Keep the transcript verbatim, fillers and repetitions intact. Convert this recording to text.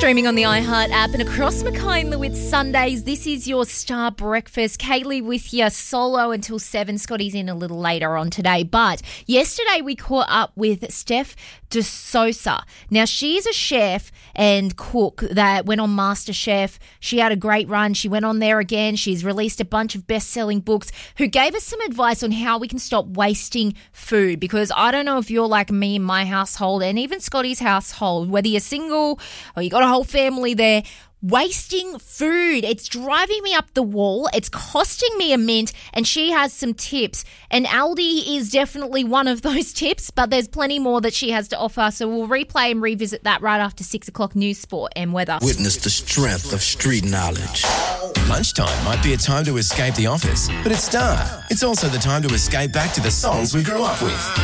Streaming on the iHeart app and across Mackay and Lewis Sundays, this is your Star Breakfast. Kaylee with you solo until seven. Scotty's in a little later on today. But yesterday we caught up with Steph De Sosa. Now, she's a chef and cook that went on MasterChef. She had a great run. She went on there again. She's released a bunch of best-selling books, who gave us some advice on how we can stop wasting food. Because I don't know if you're like me in my household and even Scotty's household, whether you're single or you got a whole family there, wasting food. It's driving me up the wall. It's costing me a mint, and she has some tips. And Aldi is definitely one of those tips, but there's plenty more that she has to offer. So we'll replay and revisit that right after six o'clock news, sport and weather. Witness the strength of street knowledge. Lunchtime might be a time to escape the office, but at Star, it's also the time to escape back to the songs we grew up with.